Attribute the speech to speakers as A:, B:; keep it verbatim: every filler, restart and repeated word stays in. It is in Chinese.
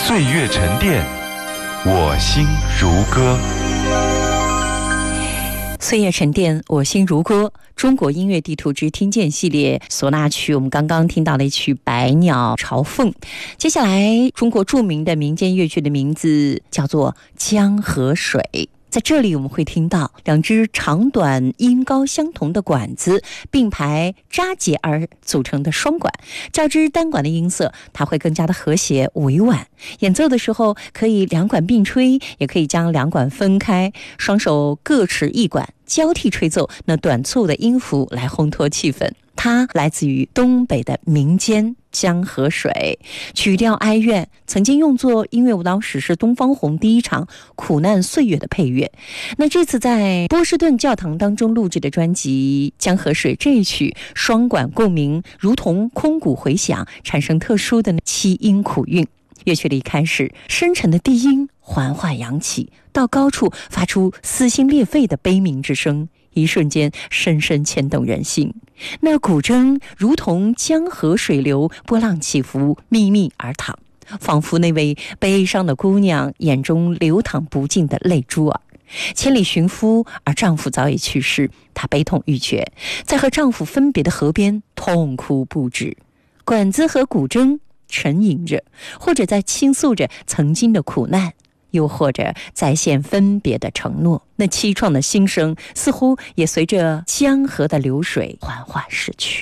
A: 岁月沉淀，我心如歌。
B: 岁月沉淀，我心如歌。中国音乐地图之听见系列唢呐曲，我们刚刚听到了一曲《百鸟朝凤》。接下来，中国著名的民间乐曲的名字叫做《江河水》。在这里我们会听到两只长短音高相同的管子并排扎结而组成的双管，较之单管的音色，它会更加的和谐委婉。演奏的时候可以两管并吹，也可以将两管分开，双手各持一管，交替吹奏那短促的音符来烘托气氛。它来自于东北的民间江河水，曲调哀怨，曾经用作音乐舞蹈史诗《东方红》第一场苦难岁月的配乐。那这次在波士顿教堂当中录制的专辑《江河水》这一曲，双管共鸣，如同空谷回响，产生特殊的七音苦韵。乐曲的一开始，深沉的低音缓缓扬起，到高处发出撕心裂肺的悲鸣之声，一瞬间深深牵动人心。那古筝如同江河水流，波浪起伏，密密而淌，仿佛那位悲伤的姑娘眼中流淌不尽的泪珠儿。千里寻夫，而丈夫早已去世，她悲痛欲绝，在和丈夫分别的河边痛哭不止。管子和古筝沉吟着，或者在倾诉着曾经的苦难，又或者再现分别的承诺。那凄怆的心声似乎也随着江河的流水缓缓逝去。